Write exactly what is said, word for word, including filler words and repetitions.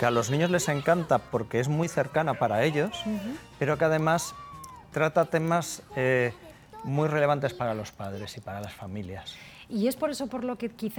que a los niños les encanta porque es muy cercana para ellos, uh-huh. pero que además trata temas eh, muy relevantes para los padres y para las familias. Y es por eso por lo que quizá